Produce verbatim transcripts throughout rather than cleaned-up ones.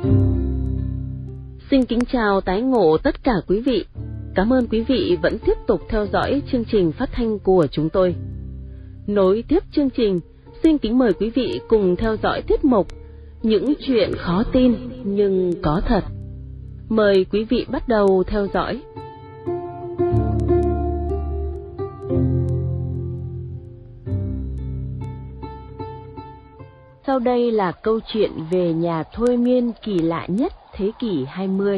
Xin kính chào tái ngộ tất cả quý vị. Cảm ơn quý vị vẫn tiếp tục theo dõi chương trình phát thanh của chúng tôi. Nối tiếp chương trình, xin kính mời quý vị cùng theo dõi tiết mục Những chuyện khó tin nhưng có thật. Mời quý vị bắt đầu theo dõi. Sau đây là câu chuyện về nhà thôi miên kỳ lạ nhất thế kỷ hai mươi.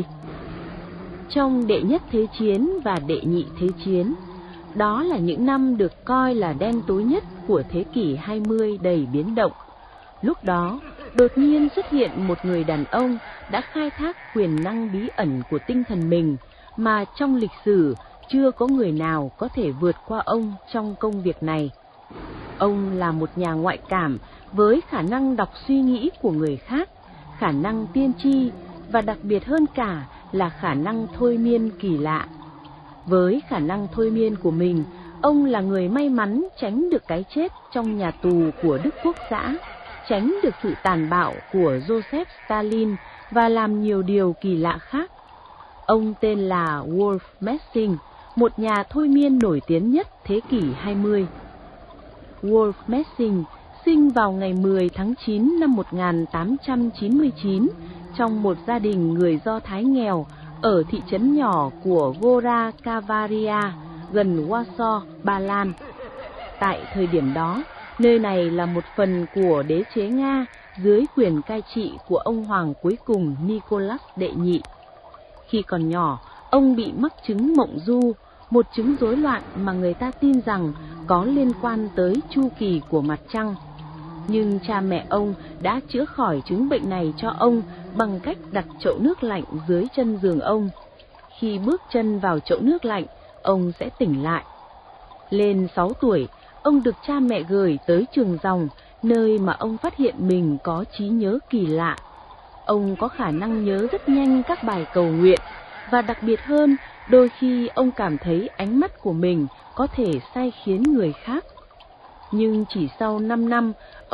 Trong đệ nhất thế chiến và đệ nhị thế chiến, đó là những năm được coi là đen tối nhất của thế kỷ hai mươi đầy biến động. Lúc đó, đột nhiên xuất hiện một người đàn ông đã khai thác quyền năng bí ẩn của tinh thần mình mà trong lịch sử chưa có người nào có thể vượt qua ông trong công việc này. Ông là một nhà ngoại cảm với khả năng đọc suy nghĩ của người khác, khả năng tiên tri và đặc biệt hơn cả là khả năng thôi miên kỳ lạ. Với khả năng thôi miên của mình, ông là người may mắn tránh được cái chết trong nhà tù của Đức Quốc xã, tránh được sự tàn bạo của Joseph Stalin và làm nhiều điều kỳ lạ khác. Ông tên là Wolf Messing, một nhà thôi miên nổi tiếng nhất thế kỷ hai mươi. Wolf Messing sinh vào ngày mười tháng chín năm một nghìn tám trăm chín mươi chín trong một gia đình người Do Thái nghèo ở thị trấn nhỏ của Gora Kavaria, gần Warsaw, Ba Lan. Tại thời điểm đó, nơi này là một phần của đế chế Nga dưới quyền cai trị của ông hoàng cuối cùng Nicholas đệ nhị. Khi còn nhỏ, ông bị mắc chứng mộng du, một chứng rối loạn mà người ta tin rằng có liên quan tới chu kỳ của mặt trăng. Nhưng cha mẹ ông đã chữa khỏi chứng bệnh này cho ông bằng cách đặt chậu nước lạnh dưới chân giường ông. Khi bước chân vào chậu nước lạnh, ông sẽ tỉnh lại. Lên sáu tuổi, ông được cha mẹ gửi tới trường dòng, nơi mà ông phát hiện mình có trí nhớ kỳ lạ. Ông có khả năng nhớ rất nhanh các bài cầu nguyện, và đặc biệt hơn, đôi khi ông cảm thấy ánh mắt của mình có thể sai khiến người khác. Nhưng chỉ sau năm năm,